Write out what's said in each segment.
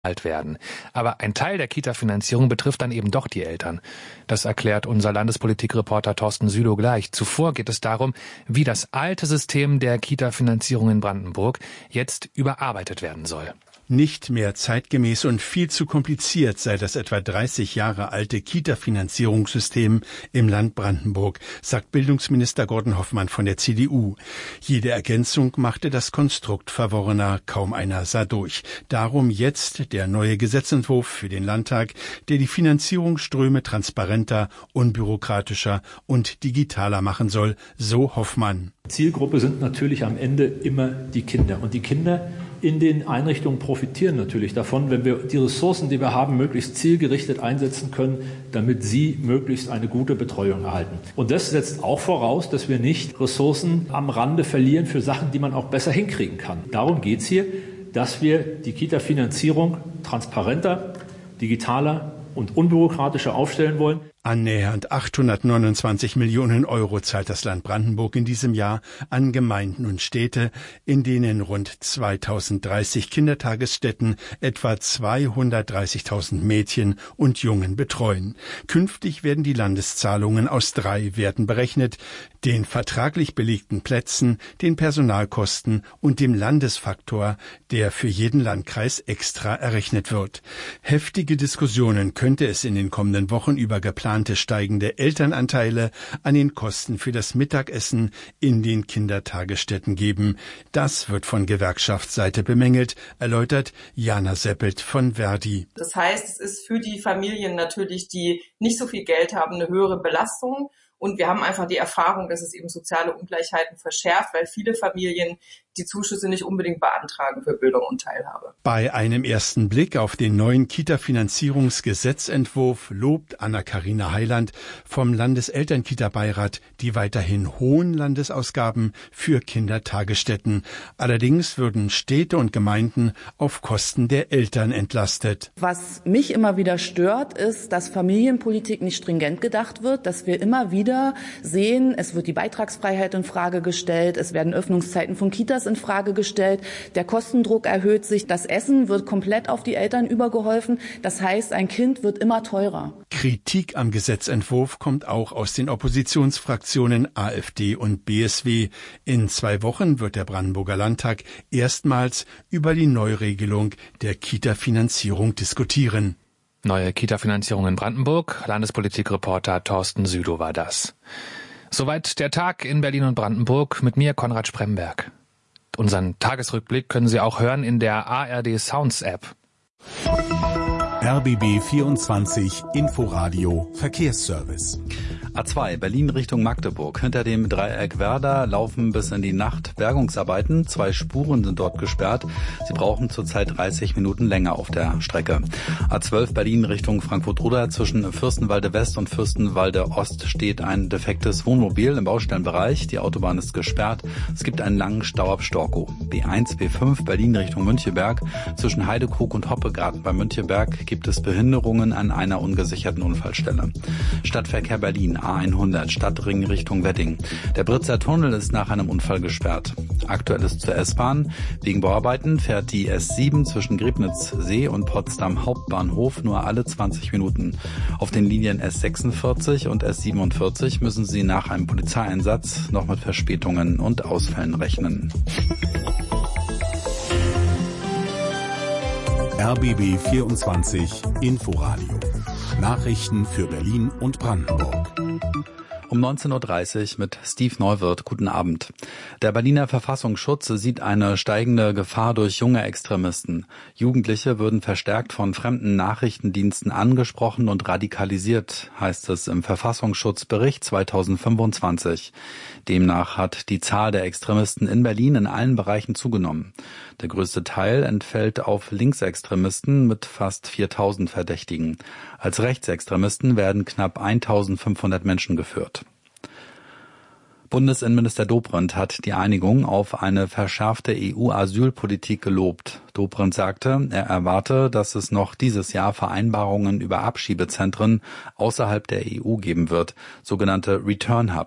werden. Aber ein Teil der Kita-Finanzierung betrifft dann eben doch die Eltern. Das erklärt unser Landespolitikreporter Thorsten Sülow gleich. Zuvor geht es darum, wie das alte System der Kita-Finanzierung in Brandenburg jetzt überarbeitet werden soll. Nicht mehr zeitgemäß und viel zu kompliziert sei das etwa 30 Jahre alte Kita-Finanzierungssystem im Land Brandenburg, sagt Bildungsminister Gordon Hoffmann von der CDU. Jede Ergänzung machte das Konstrukt verworrener, kaum einer sah durch. Darum jetzt der neue Gesetzentwurf für den Landtag, der die Finanzierungsströme transparenter, unbürokratischer und digitaler machen soll, so Hoffmann. Zielgruppe sind natürlich am Ende immer die Kinder. Und die Kinder in den Einrichtungen profitieren natürlich davon, wenn wir die Ressourcen, die wir haben, möglichst zielgerichtet einsetzen können, damit sie möglichst eine gute Betreuung erhalten. Und das setzt auch voraus, dass wir nicht Ressourcen am Rande verlieren für Sachen, die man auch besser hinkriegen kann. Darum geht es hier, dass wir die Kita-Finanzierung transparenter, digitaler und unbürokratischer aufstellen wollen. Annähernd 829 Millionen Euro zahlt das Land Brandenburg in diesem Jahr an Gemeinden und Städte, in denen rund 2030 Kindertagesstätten etwa 230.000 Mädchen und Jungen betreuen. Künftig werden die Landeszahlungen aus 3 Werten berechnet: den vertraglich belegten Plätzen, den Personalkosten und dem Landesfaktor, der für jeden Landkreis extra errechnet wird. Heftige Diskussionen könnte es in den kommenden Wochen über geplante steigende Elternanteile an den Kosten für das Mittagessen in den Kindertagesstätten geben. Das wird von Gewerkschaftsseite bemängelt, erläutert Jana Seppelt von Verdi. Das heißt, es ist für die Familien natürlich, die nicht so viel Geld haben, eine höhere Belastung. Und wir haben einfach die Erfahrung, dass es eben soziale Ungleichheiten verschärft, weil viele Familien die Zuschüsse nicht unbedingt beantragen für Bildung und Teilhabe. Bei einem ersten Blick auf den neuen Kita-Finanzierungsgesetzentwurf lobt Anna-Karina Heiland vom Landeselternkita-Beirat die weiterhin hohen Landesausgaben für Kindertagesstätten. Allerdings würden Städte und Gemeinden auf Kosten der Eltern entlastet. Was mich immer wieder stört, ist, dass Familienpolitik nicht stringent gedacht wird, dass wir immer wieder sehen, es wird die Beitragsfreiheit in Frage gestellt, es werden Öffnungszeiten von Kitas in Frage gestellt, der Kostendruck erhöht sich, das Essen wird komplett auf die Eltern übergeholfen, das heißt, ein Kind wird immer teurer. Kritik am Gesetzentwurf kommt auch aus den Oppositionsfraktionen AfD und BSW. In 2 Wochen wird der Brandenburger Landtag erstmals über die Neuregelung der Kita-Finanzierung diskutieren. Neue Kita-Finanzierung in Brandenburg. Landespolitikreporter Thorsten Sülow war das. Soweit der Tag in Berlin und Brandenburg mit mir, Konrad Spremberg. Unseren Tagesrückblick können Sie auch hören in der ARD Sounds App. RBB 24 Inforadio Verkehrsservice. A2 Berlin Richtung Magdeburg. Hinter dem Dreieck Werder laufen bis in die Nacht Bergungsarbeiten. 2 Spuren sind dort gesperrt. Sie brauchen zurzeit 30 Minuten länger auf der Strecke. A12 Berlin Richtung Frankfurt-Oder. Zwischen Fürstenwalde West und Fürstenwalde Ost steht ein defektes Wohnmobil im Baustellenbereich. Die Autobahn ist gesperrt. Es gibt einen langen Stau ab Storkow. B1, B5 Berlin Richtung Müncheberg. Zwischen Heidekrug und Hoppegarten bei Müncheberg gibt es Behinderungen an einer ungesicherten Unfallstelle. Stadtverkehr Berlin A100 Stadtring Richtung Wedding. Der Britzer Tunnel ist nach einem Unfall gesperrt. Aktuell ist zur S-Bahn. Wegen Bauarbeiten fährt die S7 zwischen Griebnitz-See und Potsdam Hauptbahnhof nur alle 20 Minuten. Auf den Linien S46 und S47 müssen Sie nach einem Polizeieinsatz noch mit Verspätungen und Ausfällen rechnen. RBB 24 Inforadio. Nachrichten für Berlin und Brandenburg. Um 19.30 Uhr mit Steve Neuwirth. Guten Abend. Der Berliner Verfassungsschutz sieht eine steigende Gefahr durch junge Extremisten. Jugendliche würden verstärkt von fremden Nachrichtendiensten angesprochen und radikalisiert, heißt es im Verfassungsschutzbericht 2025. Demnach hat die Zahl der Extremisten in Berlin in allen Bereichen zugenommen. Der größte Teil entfällt auf Linksextremisten mit fast 4.000 Verdächtigen. Als Rechtsextremisten werden knapp 1.500 Menschen geführt. Bundesinnenminister Dobrindt hat die Einigung auf eine verschärfte EU-Asylpolitik gelobt. Dobrindt sagte, er erwarte, dass es noch dieses Jahr Vereinbarungen über Abschiebezentren außerhalb der EU geben wird, sogenannte Return Hubs.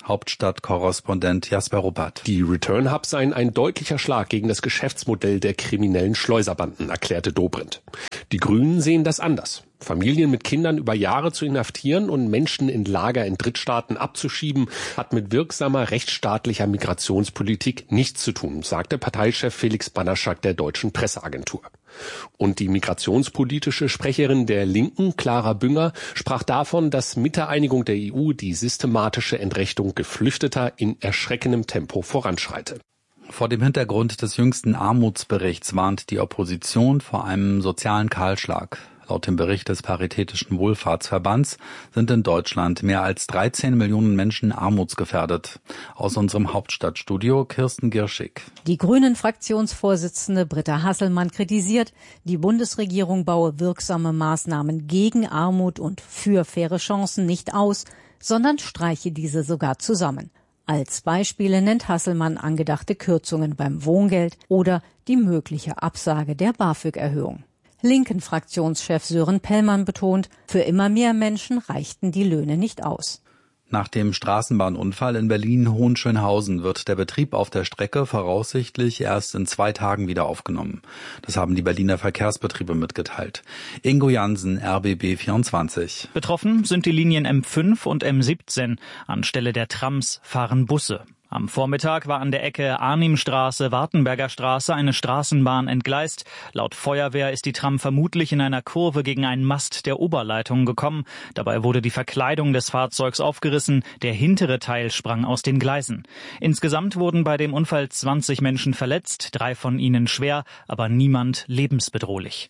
Hauptstadtkorrespondent Jasper Ruppert. Die Return Hubs seien ein deutlicher Schlag gegen das Geschäftsmodell der kriminellen Schleuserbanden, erklärte Dobrindt. Die Grünen sehen das anders. Familien mit Kindern über Jahre zu inhaftieren und Menschen in Lager in Drittstaaten abzuschieben, hat mit wirksamer rechtsstaatlicher Migrationspolitik nichts zu tun, sagte Parteichef Felix Banaschak der Deutschen Presseagentur. Und die migrationspolitische Sprecherin der Linken, Clara Bünger, sprach davon, dass mit der Einigung der EU die systematische Entrechtung Geflüchteter in erschreckendem Tempo voranschreite. Vor dem Hintergrund des jüngsten Armutsberichts warnt die Opposition vor einem sozialen Kahlschlag. Laut dem Bericht des Paritätischen Wohlfahrtsverbands sind in Deutschland mehr als 13 Millionen Menschen armutsgefährdet. Aus unserem Hauptstadtstudio Kirsten Girschig. Die Grünen-Fraktionsvorsitzende Britta Hasselmann kritisiert, die Bundesregierung baue wirksame Maßnahmen gegen Armut und für faire Chancen nicht aus, sondern streiche diese sogar zusammen. Als Beispiele nennt Hasselmann angedachte Kürzungen beim Wohngeld oder die mögliche Absage der BAföG-Erhöhung. Linken-Fraktionschef Sören Pellmann betont, für immer mehr Menschen reichten die Löhne nicht aus. Nach dem Straßenbahnunfall in Berlin-Hohenschönhausen wird der Betrieb auf der Strecke voraussichtlich erst in 2 Tagen wieder aufgenommen. Das haben die Berliner Verkehrsbetriebe mitgeteilt. Ingo Jansen, RBB 24. Betroffen sind die Linien M5 und M17. Anstelle der Trams fahren Busse. Am Vormittag war an der Ecke Arnimstraße-Wartenberger Straße eine Straßenbahn entgleist. Laut Feuerwehr ist die Tram vermutlich in einer Kurve gegen einen Mast der Oberleitung gekommen. Dabei wurde die Verkleidung des Fahrzeugs aufgerissen. Der hintere Teil sprang aus den Gleisen. Insgesamt wurden bei dem Unfall 20 Menschen verletzt, 3 von ihnen schwer, aber niemand lebensbedrohlich.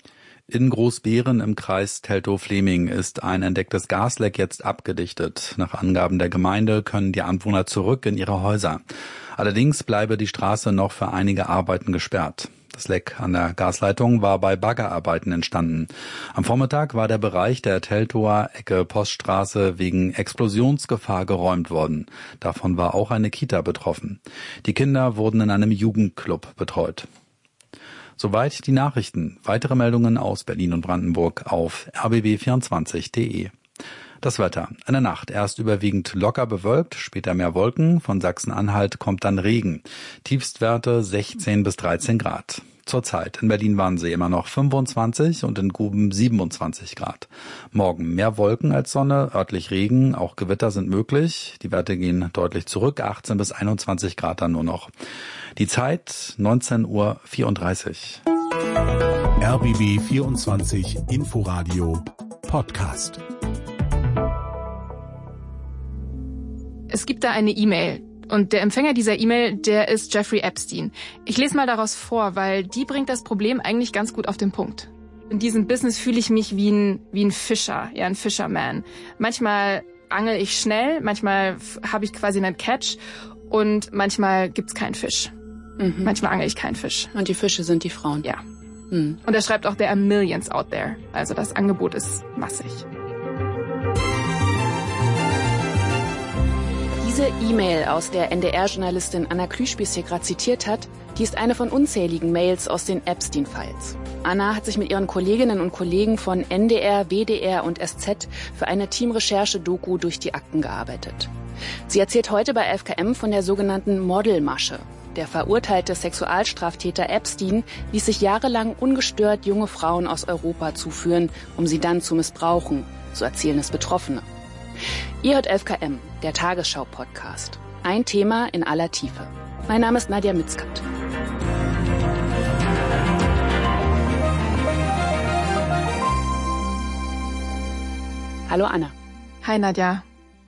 In Großbeeren im Kreis Teltow-Fleming ist ein entdecktes Gasleck jetzt abgedichtet. Nach Angaben der Gemeinde können die Anwohner zurück in ihre Häuser. Allerdings bleibe die Straße noch für einige Arbeiten gesperrt. Das Leck an der Gasleitung war bei Baggerarbeiten entstanden. Am Vormittag war der Bereich der Teltower Ecke Poststraße wegen Explosionsgefahr geräumt worden. Davon war auch eine Kita betroffen. Die Kinder wurden in einem Jugendclub betreut. Soweit die Nachrichten. Weitere Meldungen aus Berlin und Brandenburg auf rbb24.de. Das Wetter. In der Nacht erst überwiegend locker bewölkt, später mehr Wolken. Von Sachsen-Anhalt kommt dann Regen. Tiefstwerte 16 bis 13 Grad. Zurzeit in Berlin-Wannsee immer noch 25 und in Guben 27 Grad. Morgen mehr Wolken als Sonne, örtlich Regen, auch Gewitter sind möglich. Die Werte gehen deutlich zurück, 18 bis 21 Grad dann nur noch. Die Zeit 19:34 Uhr. RBB 24 Inforadio Podcast. Es gibt da eine E-Mail. Und der Empfänger dieser E-Mail, der ist Jeffrey Epstein. Ich lese mal daraus vor, weil die bringt das Problem eigentlich ganz gut auf den Punkt. In diesem Business fühle ich mich wie ein Fischer, ja, ein Fisherman. Manchmal angel ich schnell, manchmal habe ich quasi einen Catch und manchmal gibt's keinen Fisch. Manchmal angel ich keinen Fisch. Und die Fische sind die Frauen? Ja. Und er schreibt auch, there are millions out there. Also das Angebot ist massig. Diese E-Mail, aus der NDR-Journalistin Anna Klüspies hier gerade zitiert hat, die ist eine von unzähligen Mails aus den Epstein-Files. Anna hat sich mit ihren Kolleginnen und Kollegen von NDR, WDR und SZ für eine Teamrecherche-Doku durch die Akten gearbeitet. Sie erzählt heute bei FKM von der sogenannten Modelmasche. Der verurteilte Sexualstraftäter Epstein ließ sich jahrelang ungestört junge Frauen aus Europa zuführen, um sie dann zu missbrauchen, so erzählen es Betroffene. Ihr hört 11KM, der Tagesschau-Podcast. Ein Thema in aller Tiefe. Mein Name ist Nadja Mitzkat. Hallo Anna. Hi Nadja.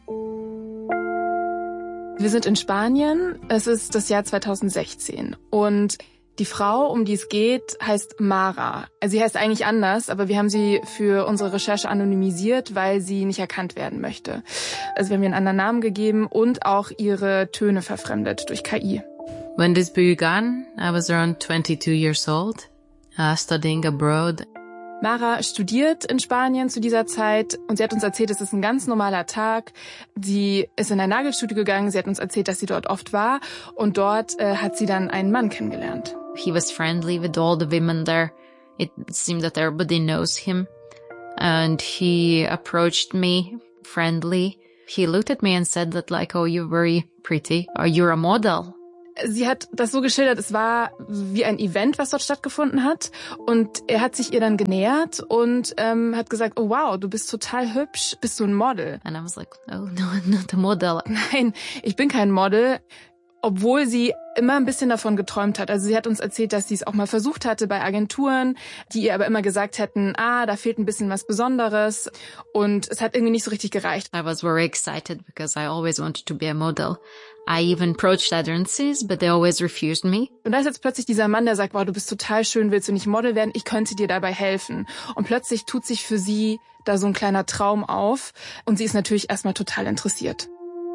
Wir sind in Spanien. Es ist das Jahr 2016 und die Frau, um die es geht, heißt Mara. Sie heißt eigentlich anders, aber wir haben sie für unsere Recherche anonymisiert, weil sie nicht erkannt werden möchte. Also wir haben ihr einen anderen Namen gegeben und auch ihre Töne verfremdet durch KI. When this began, I was around 22 years old, studying abroad. Mara studiert in Spanien zu dieser Zeit und sie hat uns erzählt, es ist ein ganz normaler Tag. Sie ist in ein Nagelstudio gegangen, sie hat uns erzählt, dass sie dort oft war und dort hat sie dann einen Mann kennengelernt. He was friendly with all the women there. It seemed that everybody knows him. And he approached me friendly He looked at me and said that like, oh, you're very pretty, or you're a model. Sie hat das so geschildert, es war wie ein Event, was dort stattgefunden hat. Und er hat sich ihr dann genähert und hat gesagt, oh wow, du bist total hübsch, bist du ein Model? And I was like, oh no, I'm not a model. Nein, ich bin kein Model. Obwohl sie immer ein bisschen davon geträumt hat. Also sie hat uns erzählt, dass sie es auch mal versucht hatte bei Agenturen, die ihr aber immer gesagt hätten, da fehlt ein bisschen was Besonderes. Und es hat irgendwie nicht so richtig gereicht. I was very excited because I always wanted to be a model. I even approached agencies, but they always refused me. Und da ist jetzt plötzlich dieser Mann, der sagt, wow, du bist total schön, willst du nicht Model werden? Ich könnte dir dabei helfen. Und plötzlich tut sich für sie da so ein kleiner Traum auf. Und sie ist natürlich erstmal total interessiert.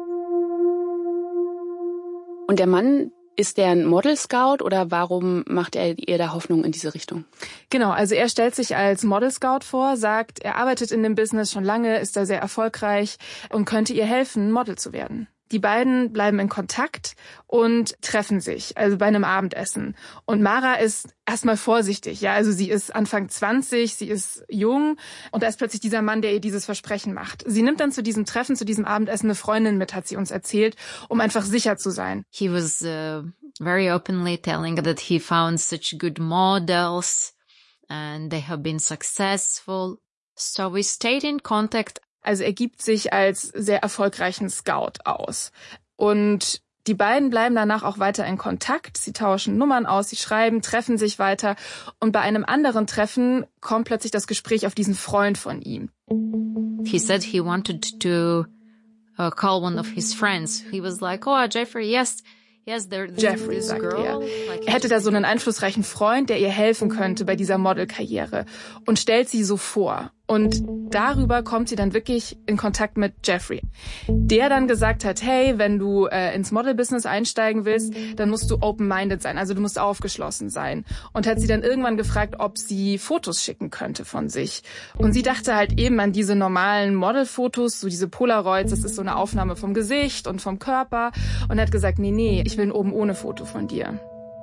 Und der Mann, ist der ein Model-Scout oder warum macht er ihr da Hoffnung in diese Richtung? Genau, also er stellt sich als Model-Scout vor, sagt, er arbeitet in dem Business schon lange, ist da sehr erfolgreich und könnte ihr helfen, Model zu werden. Die beiden bleiben in Kontakt und treffen sich, also bei einem Abendessen. Und Mara ist erstmal vorsichtig, ja, also sie ist Anfang 20, sie ist jung und da ist plötzlich dieser Mann, der ihr dieses Versprechen macht. Sie nimmt dann zu diesem Treffen, zu diesem Abendessen eine Freundin mit, hat sie uns erzählt, um einfach sicher zu sein. He was very openly telling that he found such good models and they have been successful. So we stayed in contact. Also er gibt sich als sehr erfolgreichen Scout aus. Und die beiden bleiben danach auch weiter in Kontakt. Sie tauschen Nummern aus, sie schreiben, treffen sich weiter. Und bei einem anderen Treffen kommt plötzlich das Gespräch auf diesen Freund von ihm. He said he wanted to call one of his friends. He was like, oh, Jeffrey, yes, Jeffrey, sagt er. Er hätte da so einen einflussreichen Freund, der ihr helfen könnte bei dieser Modelkarriere und stellt sie so vor. Und darüber kommt sie dann wirklich in Kontakt mit Jeffrey, der dann gesagt hat, hey, wenn du ins Model-Business einsteigen willst, dann musst du open-minded sein, also du musst aufgeschlossen sein. Und hat sie dann irgendwann gefragt, ob sie Fotos schicken könnte von sich. Und sie dachte halt eben an diese normalen Model-Fotos, so diese Polaroids, das ist so eine Aufnahme vom Gesicht und vom Körper. Und hat gesagt, nee, ich will ein oben ohne Foto von dir.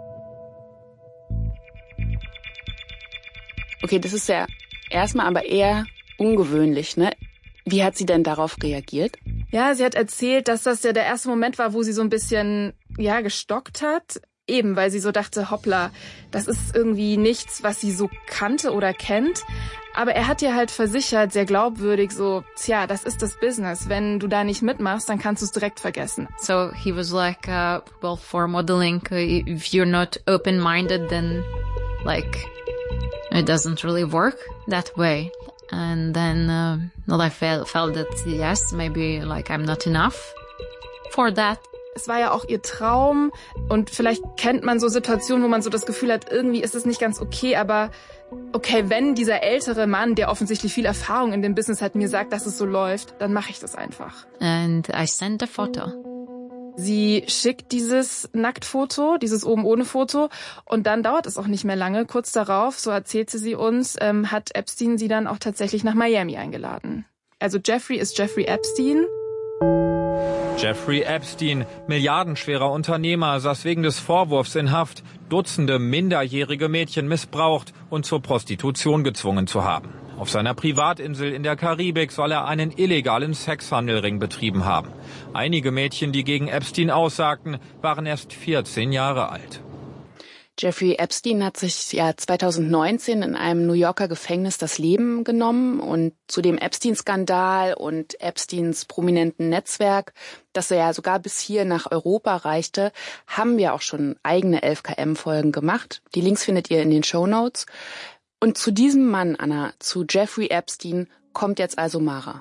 Okay, das ist ja erstmal aber eher ungewöhnlich, ne? Wie hat sie denn darauf reagiert? Ja, sie hat erzählt, dass das ja der erste Moment war, wo sie so ein bisschen, ja, gestockt hat. Eben, weil sie so dachte, hoppla, das ist irgendwie nichts, was sie so kannte oder kennt. Aber er hat ihr halt versichert, sehr glaubwürdig, so, tja, das ist das Business. Wenn du da nicht mitmachst, dann kannst du es direkt vergessen. So he was like, well, for modeling, if you're not open-minded, then, like, it doesn't really work that way. And then, well, I felt that, yes, maybe, like, I'm not enough for that. Es war ja auch ihr Traum und vielleicht kennt man so Situationen, wo man so das Gefühl hat, irgendwie ist es nicht ganz okay, aber okay, wenn dieser ältere Mann, der offensichtlich viel Erfahrung in dem Business hat, mir sagt, dass es so läuft, dann mache ich das einfach. And I sent a photo. Sie schickt dieses Nacktfoto, dieses oben ohne Foto und dann dauert es auch nicht mehr lange. Kurz darauf, so erzählte sie uns, hat Epstein sie dann auch tatsächlich nach Miami eingeladen. Also Jeffrey ist Jeffrey Epstein. Jeffrey Epstein, milliardenschwerer Unternehmer, saß wegen des Vorwurfs in Haft, Dutzende minderjährige Mädchen missbraucht und zur Prostitution gezwungen zu haben. Auf seiner Privatinsel in der Karibik soll er einen illegalen Sexhandelring betrieben haben. Einige Mädchen, die gegen Epstein aussagten, waren erst 14 Jahre alt. Jeffrey Epstein hat sich ja 2019 in einem New Yorker Gefängnis das Leben genommen und zu dem Epstein-Skandal und Epsteins prominenten Netzwerk, das ja sogar bis hier nach Europa reichte, haben wir auch schon eigene 11KM-Folgen gemacht. Die Links findet ihr in den Shownotes. Und zu diesem Mann, Anna, zu Jeffrey Epstein, kommt jetzt also Mara.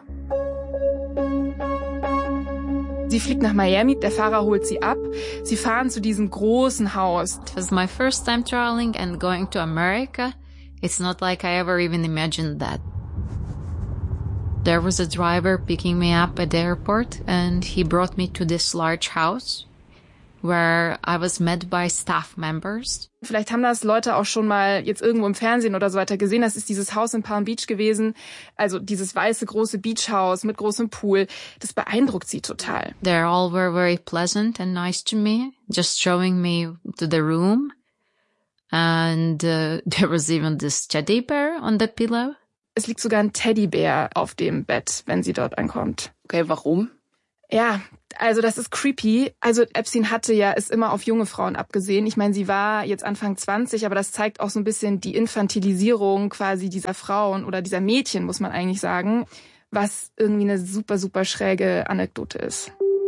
Sie fliegt nach Miami, der Fahrer holt sie ab. Sie fahren zu diesem großen Haus. It was my first time traveling and going to America. It's not like I ever even imagined that. There was a driver picking me up at the airport and he brought me to this large house where I was met by staff members. Vielleicht haben das Leute auch schon mal jetzt irgendwo im Fernsehen oder so weiter gesehen. Das ist dieses Haus in Palm Beach gewesen. Also dieses weiße, große Beachhaus mit großem Pool. Das beeindruckt sie total. They all were very pleasant and nice to me, just showing me to the room. And there was even this teddy bear on the pillow. Es liegt sogar ein Teddybär auf dem Bett, wenn sie dort ankommt. Okay, warum? Ja, also das ist creepy. Also Epstein ist immer auf junge Frauen abgesehen. Ich meine, sie war jetzt Anfang 20, aber das zeigt auch so ein bisschen die Infantilisierung quasi dieser Frauen oder dieser Mädchen, muss man eigentlich sagen, was irgendwie eine super, super schräge Anekdote ist.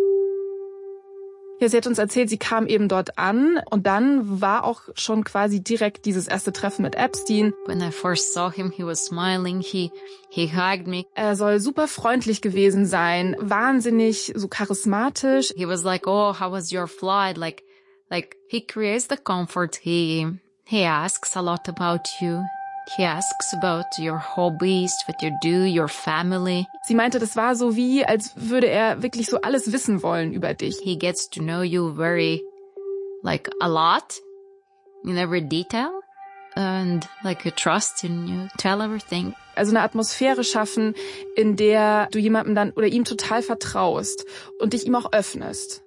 Ja, sie hat uns erzählt, sie kam eben dort an und dann war auch schon quasi direkt dieses erste Treffen mit Epstein. When I first saw him, he was smiling, he hugged me. Er soll super freundlich gewesen sein, wahnsinnig so charismatisch. He was like, oh, how was your flight? Like he creates the comfort. He asks a lot about you. He asks about your hobbies, what you do, your family. Sie meinte, das war so wie, als würde er wirklich so alles wissen wollen über dich. He gets to know you a lot, in every detail. And you trust in you, tell everything. Also eine Atmosphäre schaffen, in der du jemandem dann oder ihm total vertraust und dich ihm auch öffnest.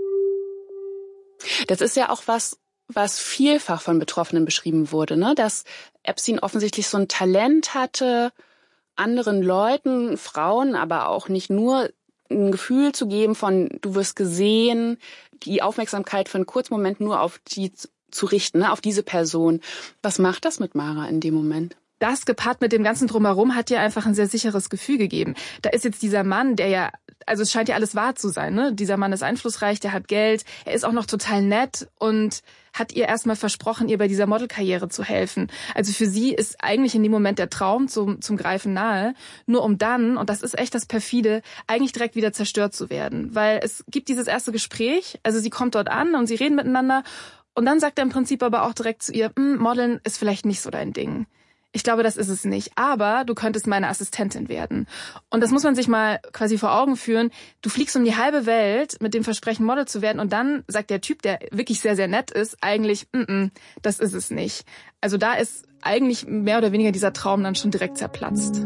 Das ist ja auch was vielfach von Betroffenen beschrieben wurde, ne? Dass Epstein offensichtlich so ein Talent hatte, anderen Leuten, Frauen, aber auch nicht nur, ein Gefühl zu geben von, du wirst gesehen, die Aufmerksamkeit für einen kurzen Moment nur auf die zu richten, ne? Auf diese Person. Was macht das mit Mara in dem Moment? Das gepaart mit dem ganzen Drumherum hat ihr einfach ein sehr sicheres Gefühl gegeben. Da ist jetzt dieser Mann, also es scheint ja alles wahr zu sein, ne? Dieser Mann ist einflussreich, der hat Geld, er ist auch noch total nett und hat ihr erstmal versprochen, ihr bei dieser Modelkarriere zu helfen. Also für sie ist eigentlich in dem Moment der Traum zum Greifen nahe, nur um dann, und das ist echt das Perfide, eigentlich direkt wieder zerstört zu werden. Weil es gibt dieses erste Gespräch, also sie kommt dort an und sie reden miteinander und dann sagt er im Prinzip aber auch direkt zu ihr, Modeln ist vielleicht nicht so dein Ding. Ich glaube, das ist es nicht. Aber du könntest meine Assistentin werden. Und das muss man sich mal quasi vor Augen führen. Du fliegst um die halbe Welt mit dem Versprechen, Model zu werden. Und dann sagt der Typ, der wirklich sehr, sehr nett ist, eigentlich, das ist es nicht. Also da ist eigentlich mehr oder weniger dieser Traum dann schon direkt zerplatzt.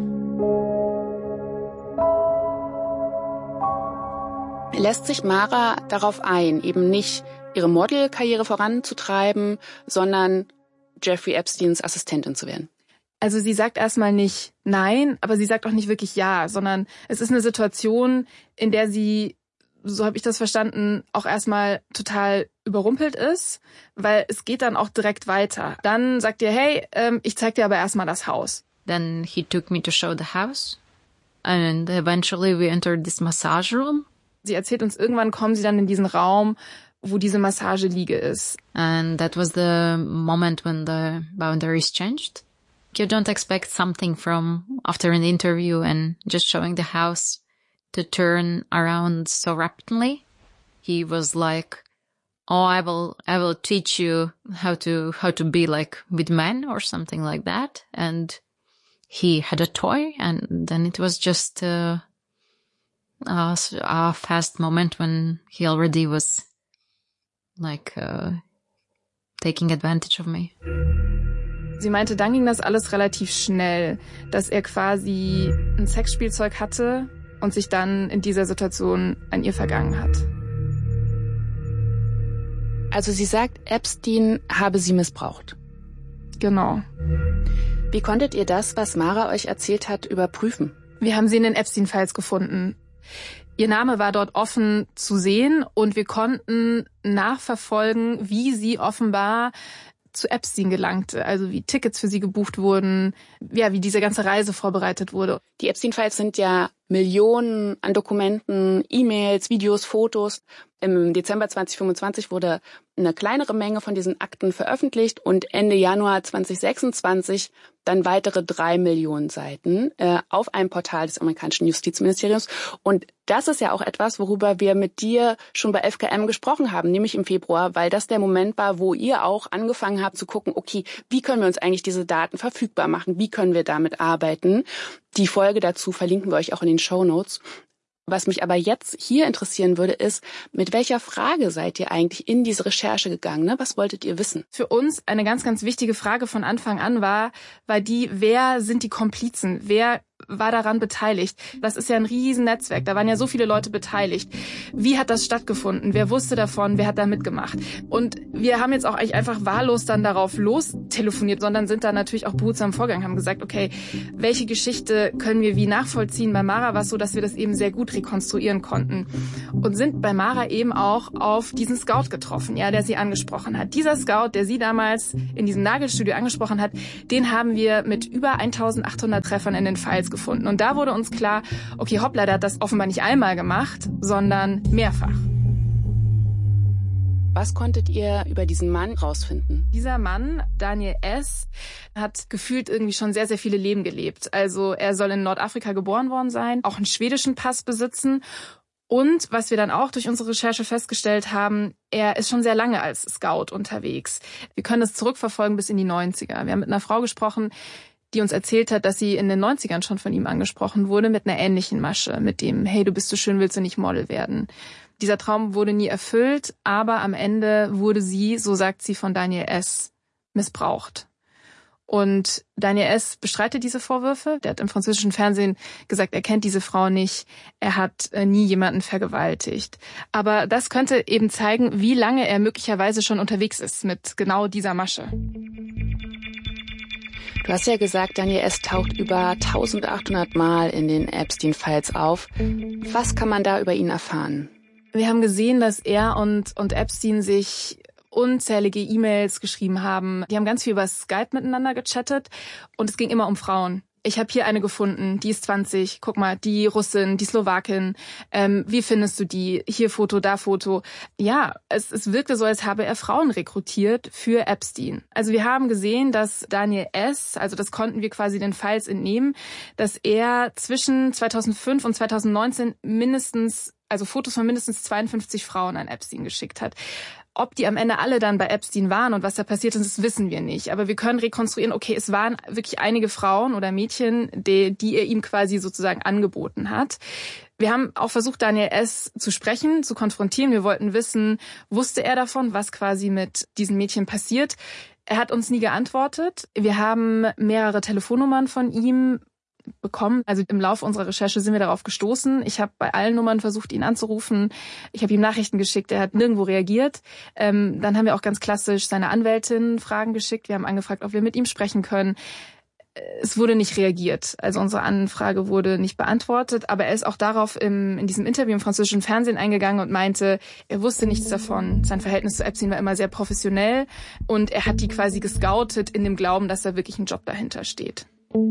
Lässt sich Mara darauf ein, eben nicht ihre Modelkarriere voranzutreiben, sondern Jeffrey Epsteins Assistentin zu werden? Also sie sagt erstmal nicht nein, aber sie sagt auch nicht wirklich ja, sondern es ist eine Situation, in der sie, so habe ich das verstanden, auch erstmal total überrumpelt ist, weil es geht dann auch direkt weiter. Dann sagt ihr, hey, ich zeig dir aber erstmal das Haus. Then he took me to show the house and eventually we entered this massage room. Sie erzählt uns, irgendwann kommen sie dann in diesen Raum, wo diese Massageliege ist. And that was the moment when the boundaries changed. You don't expect something from after an interview and just showing the house to turn around so rapidly. He was like, oh, I will teach you how to be like with men or something like that. And he had a toy and then it was just a fast moment when he already was taking advantage of me. Sie meinte, dann ging das alles relativ schnell, dass er quasi ein Sexspielzeug hatte und sich dann in dieser Situation an ihr vergangen hat. Also sie sagt, Epstein habe sie missbraucht. Genau. Wie konntet ihr das, was Mara euch erzählt hat, überprüfen? Wir haben sie in den Epstein-Files gefunden. Ihr Name war dort offen zu sehen und wir konnten nachverfolgen, wie sie offenbar zu Epstein gelangte, also wie Tickets für sie gebucht wurden, ja, wie diese ganze Reise vorbereitet wurde. Die Epstein-Files sind ja Millionen an Dokumenten, E-Mails, Videos, Fotos. Im Dezember 2025 wurde eine kleinere Menge von diesen Akten veröffentlicht und Ende Januar 2026 dann weitere 3 Millionen Seiten auf einem Portal des amerikanischen Justizministeriums. Und das ist ja auch etwas, worüber wir mit dir schon bei FKM gesprochen haben, nämlich im Februar, weil das der Moment war, wo ihr auch angefangen habt zu gucken, okay, wie können wir uns eigentlich diese Daten verfügbar machen? Wie können wir damit arbeiten? Die Folge dazu verlinken wir euch auch in den Shownotes. Was mich aber jetzt hier interessieren würde, ist, mit welcher Frage seid ihr eigentlich in diese Recherche gegangen? Ne? Was wolltet ihr wissen? Für uns eine ganz, ganz wichtige Frage von Anfang an war die, wer sind die Komplizen? Wer war daran beteiligt? Das ist ja ein Riesennetzwerk, da waren ja so viele Leute beteiligt. Wie hat das stattgefunden? Wer wusste davon? Wer hat da mitgemacht? Und wir haben jetzt auch eigentlich einfach wahllos dann darauf lostelefoniert, sondern sind da natürlich auch behutsam vorgegangen, haben gesagt, okay, welche Geschichte können wir wie nachvollziehen? Bei Mara war es so, dass wir das eben sehr gut rekonstruieren konnten und sind bei Mara eben auch auf diesen Scout getroffen, ja, der sie angesprochen hat. Dieser Scout, der sie damals in diesem Nagelstudio angesprochen hat, den haben wir mit über 1800 Treffern in den Files gefunden. Und da wurde uns klar, okay, hoppla, der hat das offenbar nicht einmal gemacht, sondern mehrfach. Was konntet ihr über diesen Mann rausfinden? Dieser Mann, Daniel S., hat gefühlt irgendwie schon sehr, sehr viele Leben gelebt. Also er soll in Nordafrika geboren worden sein, auch einen schwedischen Pass besitzen. Und was wir dann auch durch unsere Recherche festgestellt haben, er ist schon sehr lange als Scout unterwegs. Wir können das zurückverfolgen bis in die 90er. Wir haben mit einer Frau gesprochen, die uns erzählt hat, dass sie in den 90ern schon von ihm angesprochen wurde mit einer ähnlichen Masche, mit dem, hey, du bist so schön, willst du nicht Model werden? Dieser Traum wurde nie erfüllt, aber am Ende wurde sie, so sagt sie, von Daniel S. missbraucht. Und Daniel S. bestreitet diese Vorwürfe. Der hat im französischen Fernsehen gesagt, er kennt diese Frau nicht. Er hat nie jemanden vergewaltigt. Aber das könnte eben zeigen, wie lange er möglicherweise schon unterwegs ist mit genau dieser Masche. Du hast ja gesagt, Daniel S. taucht über 1800 Mal in den Epstein-Files auf. Was kann man da über ihn erfahren? Wir haben gesehen, dass er und Epstein sich unzählige E-Mails geschrieben haben. Die haben ganz viel über Skype miteinander gechattet und es ging immer um Frauen. Ich habe hier eine gefunden, die ist 20, guck mal, die Russin, die Slowakin, wie findest du die? Hier Foto, da Foto. Ja, es wirkte so, als habe er Frauen rekrutiert für Epstein. Also wir haben gesehen, dass Daniel S., also das konnten wir quasi den Files entnehmen, dass er zwischen 2005 und 2019 also Fotos von mindestens 52 Frauen an Epstein geschickt hat. Ob die am Ende alle dann bei Epstein waren und was da passiert ist, das wissen wir nicht. Aber wir können rekonstruieren, okay, es waren wirklich einige Frauen oder Mädchen, die er ihm quasi sozusagen angeboten hat. Wir haben auch versucht, Daniel S. zu sprechen, zu konfrontieren. Wir wollten wissen, wusste er davon, was quasi mit diesen Mädchen passiert? Er hat uns nie geantwortet. Wir haben mehrere Telefonnummern von ihm bekommen. Also im Laufe unserer Recherche sind wir darauf gestoßen. Ich habe bei allen Nummern versucht, ihn anzurufen. Ich habe ihm Nachrichten geschickt. Er hat nirgendwo reagiert. Dann haben wir auch ganz klassisch seiner Anwältin Fragen geschickt. Wir haben angefragt, ob wir mit ihm sprechen können. Es wurde nicht reagiert. Also unsere Anfrage wurde nicht beantwortet. Aber er ist auch darauf in diesem Interview im französischen Fernsehen eingegangen und meinte, er wusste nichts davon. Sein Verhältnis zu Epstein war immer sehr professionell. Und er hat die quasi gescoutet in dem Glauben, dass da wirklich ein Job dahinter steht.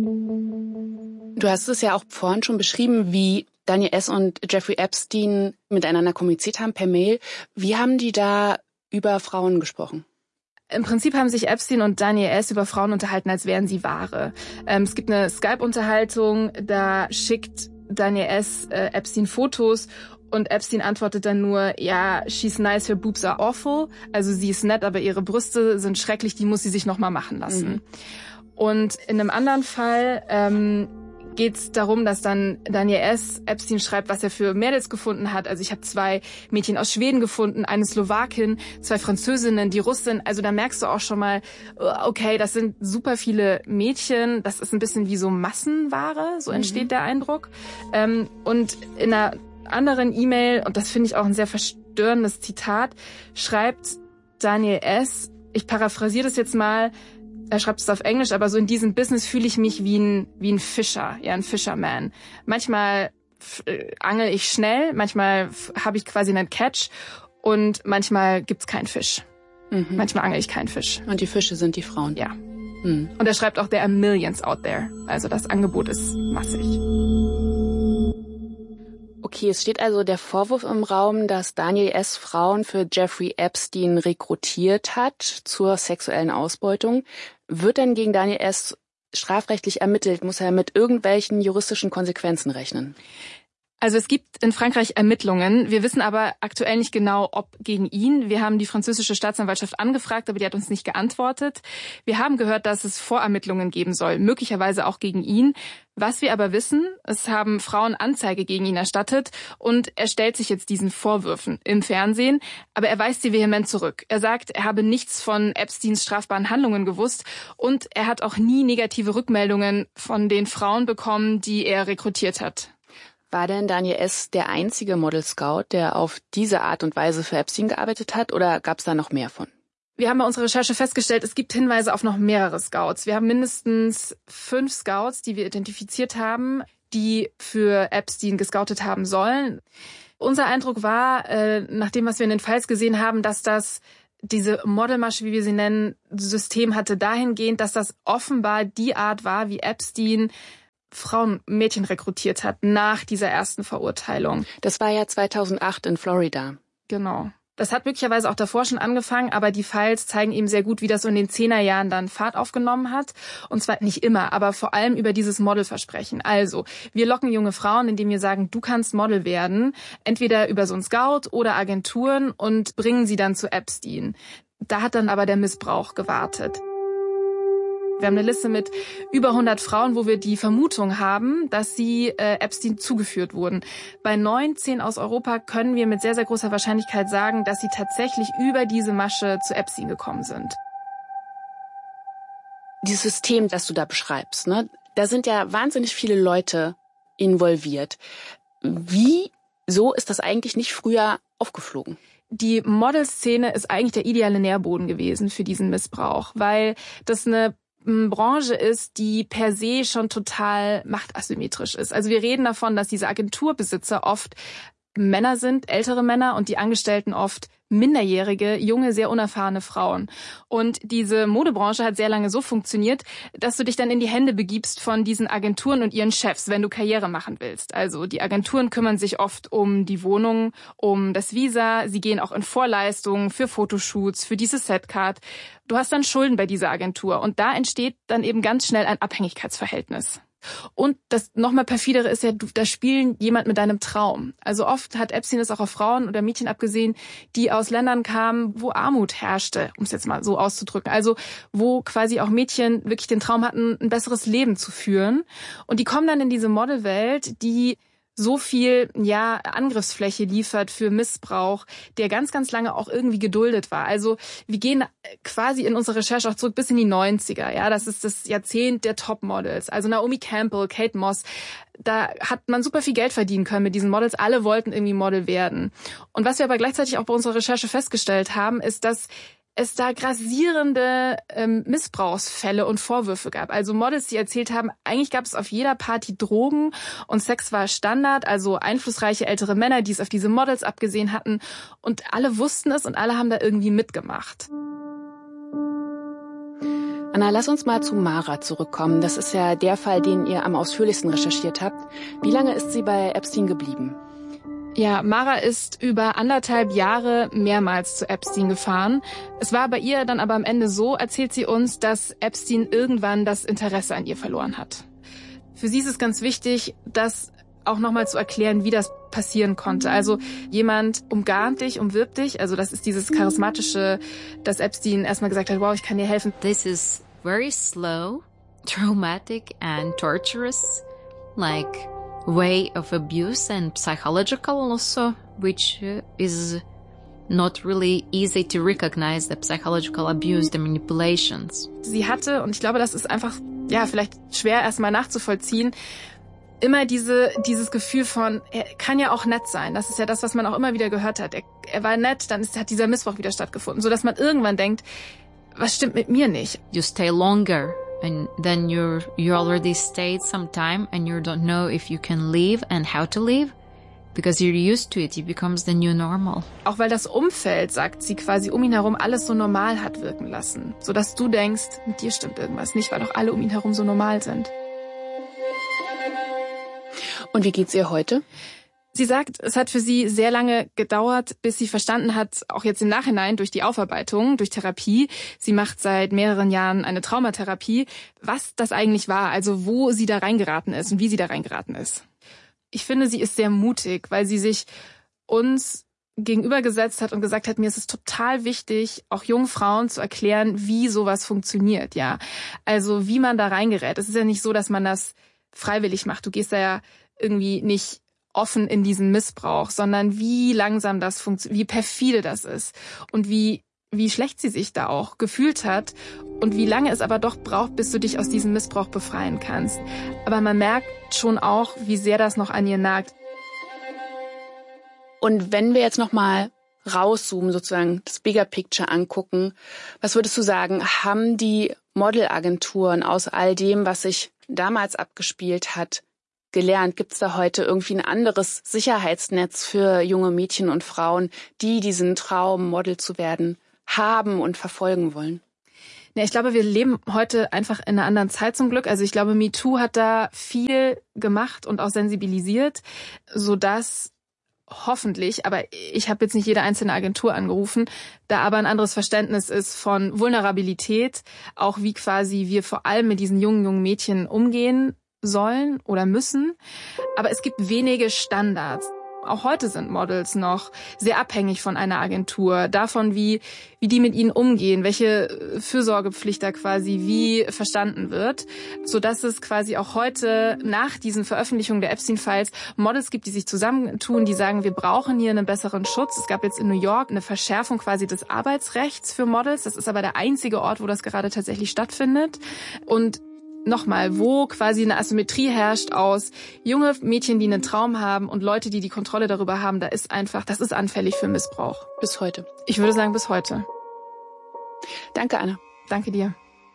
Du hast es ja auch vorhin schon beschrieben, wie Daniel S. und Jeffrey Epstein miteinander kommuniziert haben per Mail. Wie haben die da über Frauen gesprochen? Im Prinzip haben sich Epstein und Daniel S. über Frauen unterhalten, als wären sie Ware. Es gibt eine Skype-Unterhaltung, da schickt Daniel S. Epstein Fotos und Epstein antwortet dann nur, ja, she's nice, her boobs are awful. Also sie ist nett, aber ihre Brüste sind schrecklich, die muss sie sich nochmal machen lassen. Mhm. Und in einem anderen Fall geht es darum, dass dann Daniel S. Epstein schreibt, was er für Mädels gefunden hat. Also ich habe 2 Mädchen aus Schweden gefunden, eine Slowakin, 2 Französinnen, die Russin. Also da merkst du auch schon mal, okay, das sind super viele Mädchen. Das ist ein bisschen wie so Massenware, so entsteht der Eindruck. Und in einer anderen E-Mail, und das finde ich auch ein sehr verstörendes Zitat, schreibt Daniel S., ich paraphrasiere das jetzt mal, er schreibt es auf Englisch, aber so in diesem Business fühle ich mich wie ein Fischer, ja, ein Fisherman. Manchmal angel ich schnell, manchmal habe ich quasi einen Catch und manchmal gibt's keinen Fisch. Mhm. Manchmal angel ich keinen Fisch. Und die Fische sind die Frauen? Ja. Mhm. Und er schreibt auch, there are millions out there. Also das Angebot ist massig. Okay, es steht also der Vorwurf im Raum, dass Daniel S. Frauen für Jeffrey Epstein rekrutiert hat zur sexuellen Ausbeutung. Wird denn gegen Daniel S. strafrechtlich ermittelt? Muss er mit irgendwelchen juristischen Konsequenzen rechnen? Also es gibt in Frankreich Ermittlungen. Wir wissen aber aktuell nicht genau, ob gegen ihn. Wir haben die französische Staatsanwaltschaft angefragt, aber die hat uns nicht geantwortet. Wir haben gehört, dass es Vorermittlungen geben soll, möglicherweise auch gegen ihn. Was wir aber wissen, es haben Frauen Anzeige gegen ihn erstattet und er stellt sich jetzt diesen Vorwürfen im Fernsehen, aber er weist sie vehement zurück. Er sagt, er habe nichts von Epsteins strafbaren Handlungen gewusst und er hat auch nie negative Rückmeldungen von den Frauen bekommen, die er rekrutiert hat. War denn Daniel S. der einzige Model Scout, der auf diese Art und Weise für Epstein gearbeitet hat, oder gab es da noch mehr von? Wir haben bei unserer Recherche festgestellt, es gibt Hinweise auf noch mehrere Scouts. Wir haben mindestens 5 Scouts, die wir identifiziert haben, die für Epstein gescoutet haben sollen. Unser Eindruck war, nach dem, was wir in den Files gesehen haben, dass diese Modelmasche, wie wir sie nennen, System hatte dahingehend, dass das offenbar die Art war, wie Epstein Frauen, Mädchen rekrutiert hat nach dieser ersten Verurteilung. Das war ja 2008 in Florida. Genau. Das hat möglicherweise auch davor schon angefangen, aber die Files zeigen eben sehr gut, wie das so in den 10er-Jahren dann Fahrt aufgenommen hat. Und zwar nicht immer, aber vor allem über dieses Modelversprechen. Also, wir locken junge Frauen, indem wir sagen, du kannst Model werden, entweder über so einen Scout oder Agenturen und bringen sie dann zu Epstein. Da hat dann aber der Missbrauch gewartet. Wir haben eine Liste mit über 100 Frauen, wo wir die Vermutung haben, dass sie Epstein zugeführt wurden. Bei 19 aus Europa können wir mit sehr, sehr großer Wahrscheinlichkeit sagen, dass sie tatsächlich über diese Masche zu Epstein gekommen sind. Dieses System, das du da beschreibst, ne, da sind ja wahnsinnig viele Leute involviert. Wieso ist das eigentlich nicht früher aufgeflogen? Die Modelszene ist eigentlich der ideale Nährboden gewesen für diesen Missbrauch, weil das eine Branche ist, die per se schon total machtasymmetrisch ist. Also wir reden davon, dass diese Agenturbesitzer oft Männer sind, ältere Männer, und die Angestellten oft minderjährige, junge, sehr unerfahrene Frauen. Und diese Modebranche hat sehr lange so funktioniert, dass du dich dann in die Hände begibst von diesen Agenturen und ihren Chefs, wenn du Karriere machen willst. Also die Agenturen kümmern sich oft um die Wohnung, um das Visa. Sie gehen auch in Vorleistungen für Fotoshoots, für diese Setcard. Du hast dann Schulden bei dieser Agentur und da entsteht dann eben ganz schnell ein Abhängigkeitsverhältnis. Und das nochmal perfidere ist ja, da spielen jemand mit deinem Traum. Also oft hat Epstein es auch auf Frauen oder Mädchen abgesehen, die aus Ländern kamen, wo Armut herrschte, um es jetzt mal so auszudrücken. Also wo quasi auch Mädchen wirklich den Traum hatten, ein besseres Leben zu führen. Und die kommen dann in diese Modelwelt, die so viel Angriffsfläche liefert für Missbrauch, der ganz, ganz lange auch irgendwie geduldet war. Also wir gehen quasi in unserer Recherche auch zurück bis in die 90er. Ja, das ist das Jahrzehnt der Topmodels. Also Naomi Campbell, Kate Moss. Da hat man super viel Geld verdienen können mit diesen Models. Alle wollten irgendwie Model werden. Und was wir aber gleichzeitig auch bei unserer Recherche festgestellt haben, ist, dass es da grassierende Missbrauchsfälle und Vorwürfe gab. Also Models, die erzählt haben, eigentlich gab es auf jeder Party Drogen und Sex war Standard, also einflussreiche ältere Männer, die es auf diese Models abgesehen hatten. Und alle wussten es und alle haben da irgendwie mitgemacht. Anna, lass uns mal zu Mara zurückkommen. Das ist ja der Fall, den ihr am ausführlichsten recherchiert habt. Wie lange ist sie bei Epstein geblieben? Ja, Mara ist über 1,5 Jahre mehrmals zu Epstein gefahren. Es war bei ihr dann aber am Ende so, erzählt sie uns, dass Epstein irgendwann das Interesse an ihr verloren hat. Für sie ist es ganz wichtig, das auch nochmal zu erklären, wie das passieren konnte. Also jemand umgarnt dich, umwirbt dich. Also das ist dieses Charismatische, dass Epstein erstmal gesagt hat, wow, ich kann dir helfen. This is very slow, traumatic and torturous, like way of abuse and psychological also, which is not really easy to recognize the psychological abuse, the manipulations. Sie hatte, und ich glaube, das ist einfach, vielleicht schwer erstmal nachzuvollziehen, immer dieses Gefühl von, er kann ja auch nett sein. Das ist ja das, was man auch immer wieder gehört hat. Er war nett, dann hat dieser Missbrauch wieder stattgefunden, sodass man irgendwann denkt, was stimmt mit mir nicht? You stay longer. And then you already stayed some time and you don't know if you can leave and how to leave. Because you're used to it, it becomes the new normal. Auch weil das Umfeld, sagt sie, quasi um ihn herum alles so normal hat wirken lassen. Sodass du denkst, mit dir stimmt irgendwas nicht, weil doch alle um ihn herum so normal sind. Und wie geht's ihr heute? Sie sagt, es hat für sie sehr lange gedauert, bis sie verstanden hat, auch jetzt im Nachhinein durch die Aufarbeitung, durch Therapie, sie macht seit mehreren Jahren eine Traumatherapie, was das eigentlich war, also wo sie da reingeraten ist und wie sie da reingeraten ist. ich finde, sie ist sehr mutig, weil sie sich uns gegenübergesetzt hat und gesagt hat, mir ist es total wichtig, auch jungen Frauen zu erklären, wie sowas funktioniert, ja. Also wie man da reingerät. Es ist ja nicht so, dass man das freiwillig macht. Du gehst da ja irgendwie nicht offen in diesen Missbrauch, sondern wie langsam das funktioniert, wie perfide das ist und wie schlecht sie sich da auch gefühlt hat und wie lange es aber doch braucht, bis du dich aus diesem Missbrauch befreien kannst. Aber man merkt schon auch, wie sehr das noch an ihr nagt. Und wenn wir jetzt nochmal rauszoomen, sozusagen das Bigger Picture angucken, was würdest du sagen, haben die Modelagenturen aus all dem, was sich damals abgespielt hat, gelernt? Gibt es da heute irgendwie ein anderes Sicherheitsnetz für junge Mädchen und Frauen, die diesen Traum, Model zu werden, haben und verfolgen wollen? Ja, ich glaube, wir leben heute einfach in einer anderen Zeit zum Glück. Also ich glaube, MeToo hat da viel gemacht und auch sensibilisiert, sodass hoffentlich, aber ich habe jetzt nicht jede einzelne Agentur angerufen, da aber ein anderes Verständnis ist von Vulnerabilität, auch wie quasi wir vor allem mit diesen jungen Mädchen umgehen sollen oder müssen. Aber es gibt wenige Standards. Auch heute sind Models noch sehr abhängig von einer Agentur, davon, wie die mit ihnen umgehen, welche Fürsorgepflicht da quasi wie verstanden wird, sodass es quasi auch heute nach diesen Veröffentlichungen der Epstein-Files Models gibt, die sich zusammentun, die sagen, wir brauchen hier einen besseren Schutz. Es gab jetzt in New York eine Verschärfung quasi des Arbeitsrechts für Models. Das ist aber der einzige Ort, wo das gerade tatsächlich stattfindet. Und nochmal, wo quasi eine Asymmetrie herrscht aus junge Mädchen, die einen Traum haben und Leute, die die Kontrolle darüber haben, das ist anfällig für Missbrauch. Bis heute. Ich würde sagen, bis heute. Danke, Anna. Danke dir.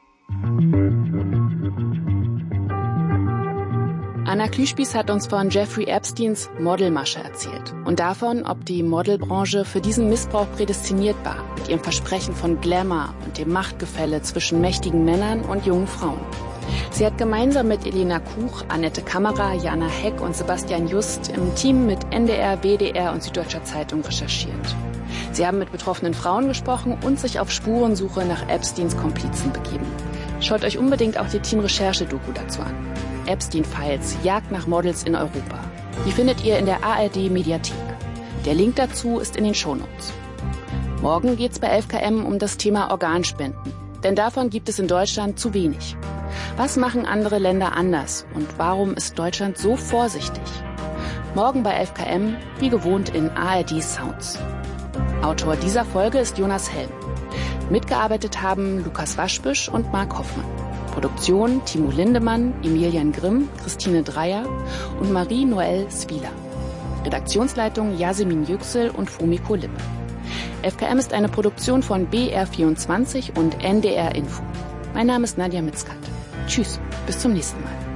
Anna Klüspies hat uns von Jeffrey Epsteins Modelmasche erzählt und davon, ob die Modelbranche für diesen Missbrauch prädestiniert war, mit ihrem Versprechen von Glamour und dem Machtgefälle zwischen mächtigen Männern und jungen Frauen. Sie hat gemeinsam mit Elena Kuch, Annette Kammerer, Jana Heck und Sebastian Just im Team mit NDR, WDR und Süddeutscher Zeitung recherchiert. Sie haben mit betroffenen Frauen gesprochen und sich auf Spurensuche nach Epsteins Komplizen begeben. Schaut euch unbedingt auch die Team-Recherche-Doku dazu an. Epstein-Files, Jagd nach Models in Europa. Die findet ihr in der ARD-Mediathek. Der Link dazu ist in den Shownotes. Morgen geht's bei 11KM um das Thema Organspenden. Denn davon gibt es in Deutschland zu wenig. Was machen andere Länder anders und warum ist Deutschland so vorsichtig? Morgen bei 11KM, wie gewohnt in ARD Sounds. Autor dieser Folge ist Jonas Helm. Mitgearbeitet haben Lukas Waschbüsch und Marc Hoffmann. Produktion Timo Lindemann, Emilian Grimm, Christine Dreier und Marie-Noël Swieler. Redaktionsleitung Yasemin Yüksel und Fumiko Lippe. 11KM ist eine Produktion von BR24 und NDR Info. Mein Name ist Nadja Mitzkat. Tschüss, bis zum nächsten Mal.